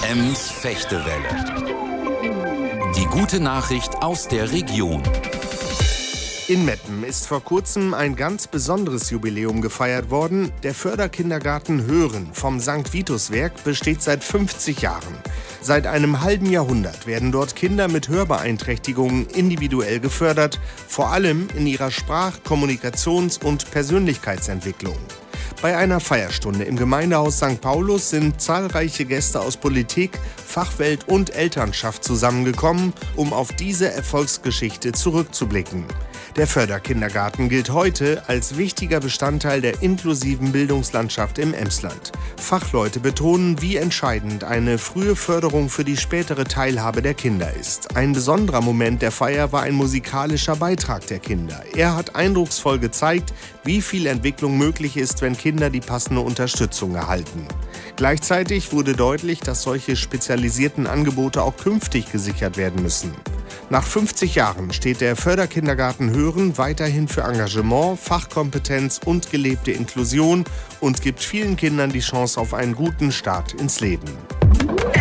Ems Fechtewelle. Die gute Nachricht aus der Region. In Meppen ist vor kurzem ein ganz besonderes Jubiläum gefeiert worden. Der Förderkindergarten Hören vom St. Vitus-Werk besteht seit 50 Jahren. Seit einem halben Jahrhundert werden dort Kinder mit Hörbeeinträchtigungen individuell gefördert, vor allem in ihrer Sprach-, Kommunikations- und Persönlichkeitsentwicklung. Bei einer Feierstunde im Gemeindehaus St. Paulus sind zahlreiche Gäste aus Politik, Fachwelt und Elternschaft zusammengekommen, um auf diese Erfolgsgeschichte zurückzublicken. Der Förderkindergarten gilt heute als wichtiger Bestandteil der inklusiven Bildungslandschaft im Emsland. Fachleute betonen, wie entscheidend eine frühe Förderung für die spätere Teilhabe der Kinder ist. Ein besonderer Moment der Feier war ein musikalischer Beitrag der Kinder. Er hat eindrucksvoll gezeigt, wie viel Entwicklung möglich ist, wenn Kinder die passende Unterstützung erhalten. Gleichzeitig wurde deutlich, dass solche spezialisierten Angebote auch künftig gesichert werden müssen. Nach 50 Jahren steht der Förderkindergarten Hören weiterhin für Engagement, Fachkompetenz und gelebte Inklusion und gibt vielen Kindern die Chance auf einen guten Start ins Leben.